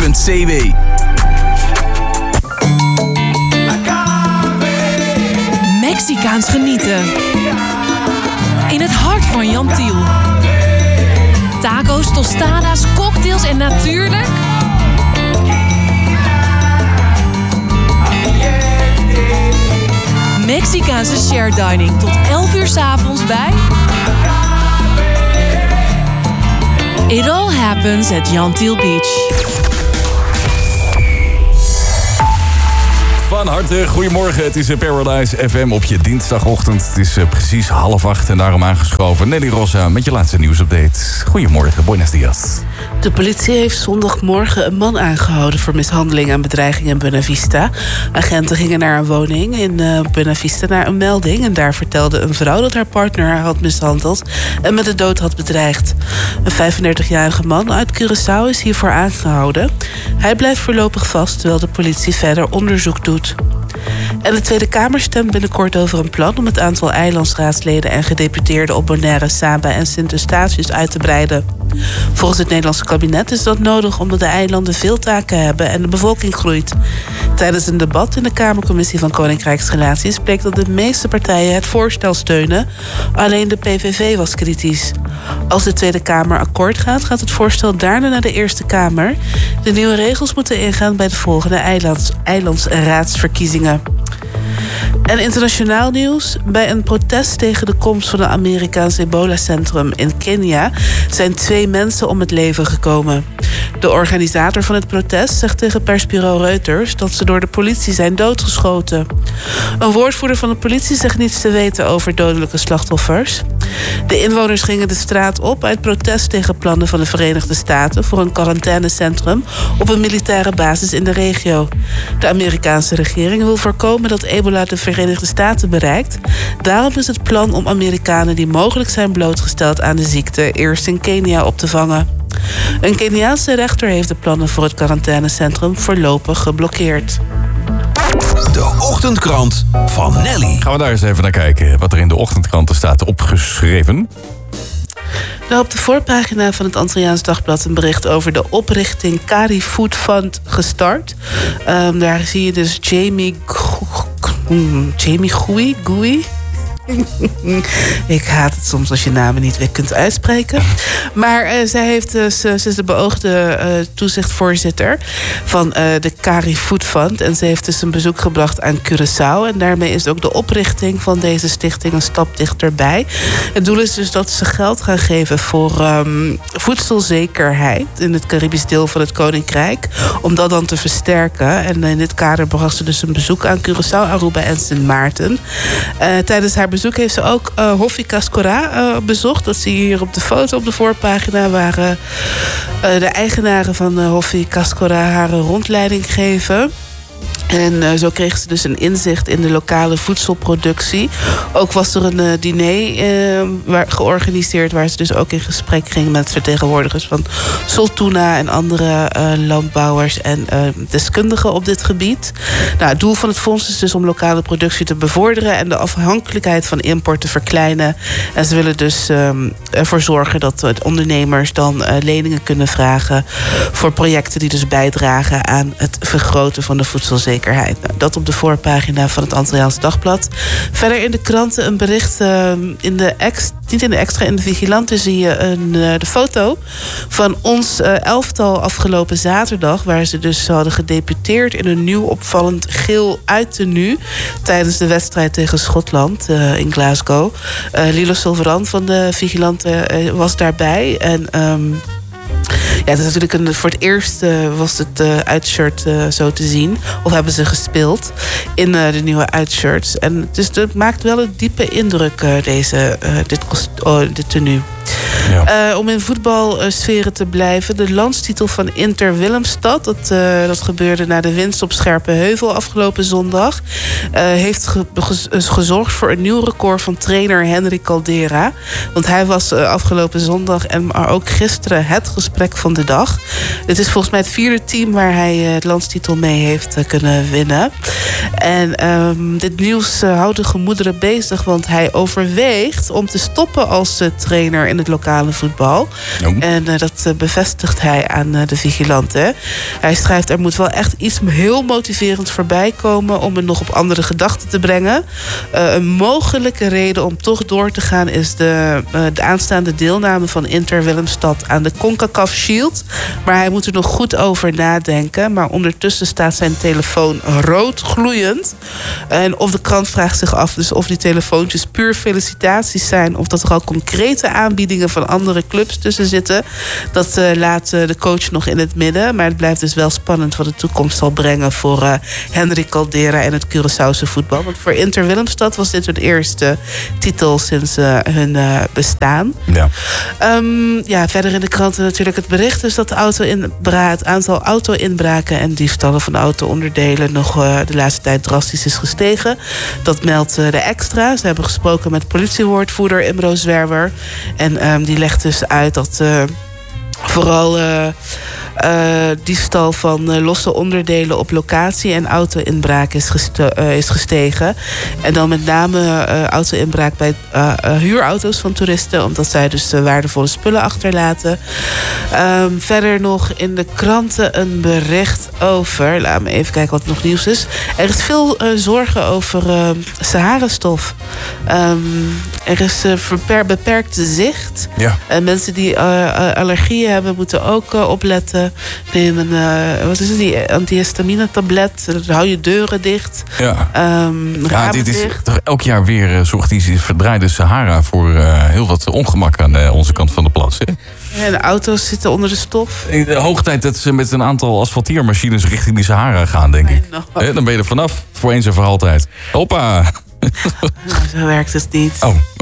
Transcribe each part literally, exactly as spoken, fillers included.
punt c w. Mexicaans genieten. In het hart van Jan Tiel. Taco's, tostadas, cocktails en natuurlijk... Mexicaanse share dining tot elf uur 's avonds bij... It all happens at Jan Tiel Beach. Van harte, goedemorgen. Het is Paradise F M op je dinsdagochtend. Het is uh, precies half acht en daarom aangeschoven Nelly Rosa met je laatste nieuwsupdate. Goedemorgen, buenos dias. De politie heeft zondagmorgen een man aangehouden voor mishandeling en bedreiging in Buena Vista. Agenten gingen naar een woning in uh, Buena Vista naar een melding. En daar vertelde een vrouw dat haar partner haar had mishandeld en met de dood had bedreigd. Een vijfendertigjarige man uit Curaçao is hiervoor aangehouden. Hij blijft voorlopig vast terwijl de politie verder onderzoek doet. En de Tweede Kamer stemt binnenkort over een plan om het aantal eilandsraadsleden en gedeputeerden op Bonaire, Saba en Sint-Eustatius uit te breiden. Volgens het Nederlandse kabinet is dat nodig omdat de eilanden veel taken hebben en de bevolking groeit. Tijdens een debat in de Kamercommissie van Koninkrijksrelaties bleek dat de meeste partijen het voorstel steunen. Alleen de P V V was kritisch. Als de Tweede Kamer akkoord gaat, gaat het voorstel daarna naar de Eerste Kamer. De nieuwe regels moeten ingaan bij de volgende eilands, eilandsraadsverkiezingen. En internationaal nieuws. Bij een protest tegen de komst van een Amerikaans ebola-centrum in Kenia zijn twee mensen om het leven gekomen. De organisator van het protest zegt tegen persbureau Reuters dat ze door de politie zijn doodgeschoten. Een woordvoerder van de politie zegt niets te weten over dodelijke slachtoffers. De inwoners gingen de straat op uit protest tegen plannen van de Verenigde Staten voor een quarantainecentrum op een militaire basis in de regio. De Amerikaanse regering wil voorkomen dat ebola de Verenigde Staten bereikt. Daarom is het plan om Amerikanen die mogelijk zijn blootgesteld aan de ziekte eerst in Kenia op te vangen. Een Keniaanse rechter heeft de plannen voor het quarantainecentrum voorlopig geblokkeerd. De ochtendkrant van Nelly. Gaan we daar eens even naar kijken wat er in de ochtendkranten staat opgeschreven. Nou, op de voorpagina van het Antilliaans Dagblad een bericht over de oprichting Cari Food Fund gestart. Um, daar zie je dus Jamie Jamie Gui, Gui. Ik haat het soms als je namen niet weer kunt uitspreken. Maar uh, zij heeft dus, uh, ze is de beoogde uh, toezichtvoorzitter van uh, de Cari Food Fund. En ze heeft dus een bezoek gebracht aan Curaçao. En daarmee is ook de oprichting van deze stichting een stap dichterbij. Het doel is dus dat ze geld gaan geven voor um, voedselzekerheid in het Caribisch deel van het Koninkrijk. Om dat dan te versterken. En in dit kader bracht ze dus een bezoek aan Curaçao, Aruba en Sint Maarten. Uh, tijdens haar bezoek heeft ze ook uh, Hoffi Cascora uh, bezocht. Dat zie je hier op de foto op de voorpagina, waar uh, de eigenaren van uh, Hoffi Cascora haar rondleiding geven. En uh, zo kreeg ze dus een inzicht in de lokale voedselproductie. Ook was er een uh, diner uh, waar, georganiseerd waar ze dus ook in gesprek ging met vertegenwoordigers van Soltuna en andere uh, landbouwers en uh, deskundigen op dit gebied. Nou, het doel van het fonds is dus om lokale productie te bevorderen en de afhankelijkheid van import te verkleinen. En ze willen dus um, ervoor zorgen dat uh, ondernemers dan uh, leningen kunnen vragen voor projecten die dus bijdragen aan het vergroten van de voedselzekerheid. Nou, dat op de voorpagina van het Antilliaans Dagblad. Verder in de kranten een bericht uh, in de ex, niet in de extra, in de Vigilante zie je een, uh, de foto van ons uh, elftal afgelopen zaterdag, waar ze dus hadden gedebuteerd in een nieuw opvallend geel uittenue tijdens de wedstrijd tegen Schotland uh, in Glasgow. Uh, Lilo Silveran van de Vigilante uh, was daarbij en um, ja, het is natuurlijk een, voor het eerst uh, was het uh, uitshirt uh, zo te zien. Of hebben ze gespeeld in uh, de nieuwe uitshirts. En dus het maakt wel een diepe indruk, uh, deze, uh, dit, oh, dit tenue. Ja. Uh, om in voetbalsferen te blijven. De landstitel van Inter Willemstad. Dat, uh, dat gebeurde na de winst op Scherpenheuvel afgelopen zondag. Uh, heeft ge- ge- gezorgd voor een nieuw record van trainer Henry Caldera. Want hij was uh, afgelopen zondag en maar ook gisteren het gesprek van de dag. Het is volgens mij het vierde team waar hij het landstitel mee heeft kunnen winnen. En um, dit nieuws uh, houdt de gemoederen bezig, want hij overweegt om te stoppen als uh, trainer in het lokale voetbal. Oh. En uh, dat uh, bevestigt hij aan uh, de vigilanten. Hij schrijft, er moet wel echt iets heel motiverends voorbij komen om hem nog op andere gedachten te brengen. Uh, een mogelijke reden om toch door te gaan is de, uh, de aanstaande deelname van Inter Willemstad aan de CONCACAF Shield. Maar hij moet er nog goed over nadenken. Maar ondertussen staat zijn telefoon rood gloeiend. En of de krant vraagt zich af dus of die telefoontjes puur felicitaties zijn, of dat er al concrete aanbiedingen van andere clubs tussen zitten. Dat uh, laat uh, de coach nog in het midden. Maar het blijft dus wel spannend wat de toekomst zal brengen voor uh, Henry Caldera en het Curaçaose voetbal. Want voor Inter Willemstad was dit hun eerste titel sinds uh, hun uh, bestaan. Ja. Um, ja, verder in de kranten natuurlijk het bericht dus dat de auto-inbra- het aantal auto-inbraken en diefstallen van auto-onderdelen nog uh, de laatste tijd drastisch is gestegen. Dat meldt uh, de Extra. Ze hebben gesproken met politiewoordvoerder Imro Zwerwer. En um, die legt dus uit dat uh, vooral Uh, Uh, diefstal van uh, losse onderdelen op locatie en auto-inbraak is, geste- uh, is gestegen. En dan met name uh, auto-inbraak bij uh, uh, huurauto's van toeristen, omdat zij dus uh, waardevolle spullen achterlaten. Um, verder nog in de kranten een bericht over, laat me even kijken wat nog nieuws is. Er is veel uh, zorgen over uh, Sahara-stof. Um, er is uh, verper- beperkte zicht. Ja. En mensen die uh, uh, allergieën hebben moeten ook uh, opletten. Neem een, uh, wat is het, die antihistamine-tablet. Dan hou je deuren dicht. Ja, um, ja dit is dicht. toch elk jaar weer uh, zorgt die verdraaide Sahara voor uh, heel wat ongemak aan uh, onze kant van de plas. Hè? Ja, de auto's zitten onder de stof. De hoog tijd dat ze met een aantal asfaltiermachines richting die Sahara gaan, denk ik. Hè, dan ben je er vanaf, voor eens en voor altijd. Hoppa! Nou, zo werkt het niet. Oh, oh.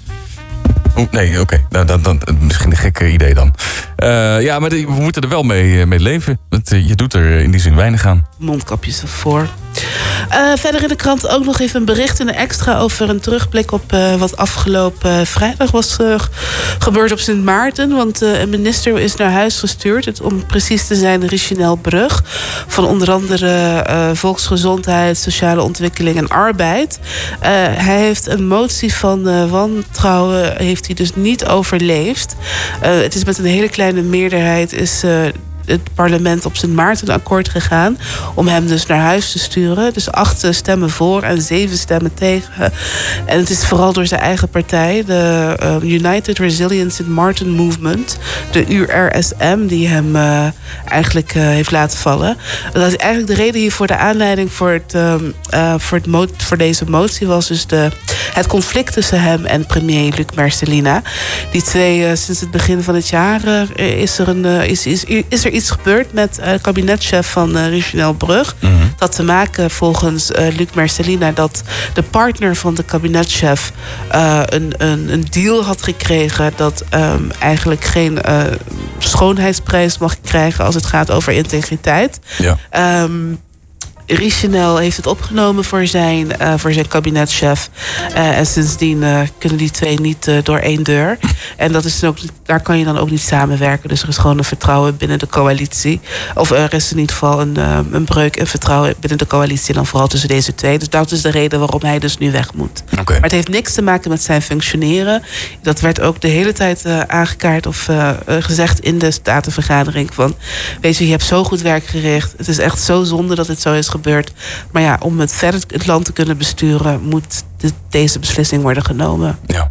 Oh, nee, oké. Okay. Nou, dan, dan, misschien een gekke idee dan. Uh, ja, maar we moeten er wel mee, mee leven. Want uh, je doet er in die zin weinig aan. Mondkapjes ervoor. Uh, verder in de krant ook nog even een bericht in de Extra over een terugblik op uh, wat afgelopen uh, vrijdag was uh, gebeurd op Sint Maarten. Want uh, een minister is naar huis gestuurd. Het, om precies te zijn, Richinel Brug. Van onder andere uh, volksgezondheid, sociale ontwikkeling en arbeid. Uh, hij heeft een motie van uh, wantrouwen heeft hij dus niet overleefd. Uh, het is met een hele kleine meerderheid is Uh, het parlement op Sint Maarten akkoord gegaan om hem dus naar huis te sturen. Dus acht stemmen voor en zeven stemmen tegen. En het is vooral door zijn eigen partij, de uh, United Resilient Sint Maarten Movement, de U R S M, die hem uh, eigenlijk uh, heeft laten vallen. Dat is eigenlijk de reden hiervoor, de aanleiding voor, het, uh, uh, voor, het mo- voor deze motie was dus de, het conflict tussen hem en premier Luc Merselina. Die twee, uh, sinds het begin van het jaar uh, is, er een, uh, is, is, is er iets gebeurd met uh, kabinetchef van uh, Richinel Brug. Mm-hmm. Dat te maken volgens uh, Luc Merselina dat de partner van de kabinetchef uh, een, een, een deal had gekregen dat um, eigenlijk geen uh, schoonheidsprijs mag krijgen als het gaat over integriteit. Ja. Um, Richinel heeft het opgenomen voor zijn, uh, voor zijn kabinetchef. Uh, en sindsdien uh, kunnen die twee niet uh, door één deur. En dat is ook, daar kan je dan ook niet samenwerken. Dus er is gewoon een vertrouwen binnen de coalitie. Of er is in ieder geval een, uh, een breuk in vertrouwen binnen de coalitie. En dan vooral tussen deze twee. Dus dat is de reden waarom hij dus nu weg moet. Okay. Maar het heeft niks te maken met zijn functioneren. Dat werd ook de hele tijd uh, aangekaart of uh, gezegd in de statenvergadering. Van, weet je, je hebt zo goed werk verricht. Het is echt zo zonde dat het zo is gebeurd. Maar ja, om het verder het land te kunnen besturen moet de, deze beslissing worden genomen. Ja.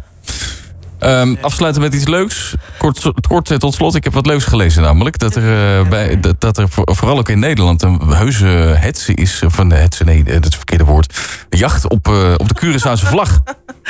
Um, afsluiten met iets leuks. Kort, kort tot slot, ik heb wat leuks gelezen namelijk. Dat er, uh, bij, dat, dat er voor, vooral ook in Nederland een heuse hetze is. Van de hetze, nee, dat is het verkeerde woord. Een jacht op, uh, op de Curaçaose vlag.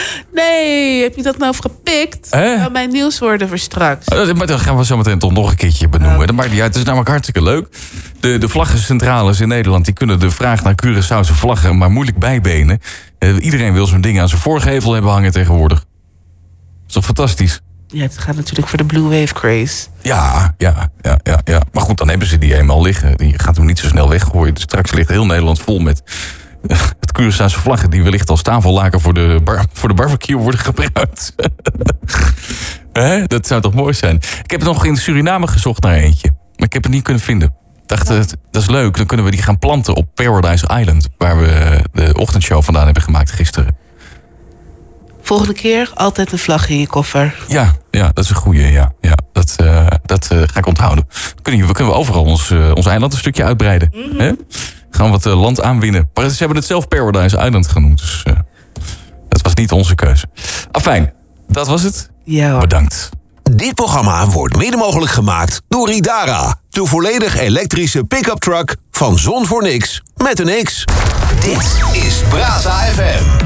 Nee, heb je dat nou gepikt? Eh? Dat mijn nieuwswoorden voor straks. Uh, maar dat gaan we zo meteen toch nog een keertje benoemen. Dat maakt niet uit, het is namelijk hartstikke leuk. De, de vlaggencentrales in Nederland die kunnen de vraag naar Curaçaose vlaggen maar moeilijk bijbenen. Uh, iedereen wil zo'n ding aan zijn voorgevel hebben hangen tegenwoordig. Dat is toch fantastisch? Ja, het gaat natuurlijk voor de Blue Wave Craze. Ja, ja, ja, ja, ja. Maar goed, dan hebben ze die eenmaal liggen. Die gaat hem niet zo snel weggooien. Dus straks ligt heel Nederland vol met uh, het Curaçaose vlaggen die wellicht als tafellaken voor de, bar, voor de barbecue worden gebruikt. Hè? Dat zou toch mooi zijn? Ik heb nog in Suriname gezocht naar eentje. Maar ik heb het niet kunnen vinden. Ik dacht, dat, dat is leuk. Dan kunnen we die gaan planten op Paradise Island. Waar we de ochtendshow vandaan hebben gemaakt gisteren. Volgende keer altijd een vlag in je koffer. Ja, ja, dat is een goeie. Ja, ja, dat uh, dat uh, ga ik onthouden. Dan kunnen we kunnen we overal ons, uh, ons eiland een stukje uitbreiden. Mm-hmm. Hè? Gaan we wat uh, land aanwinnen. Maar ze hebben het zelf Paradise Island genoemd. Dus uh, dat was niet onze keuze. Afijn, dat was het. Ja, hoor. Bedankt. Dit programma wordt mede mogelijk gemaakt door Idara. De volledig elektrische pick-up truck van Zon voor Niks met een X. Dit is Brasa F M.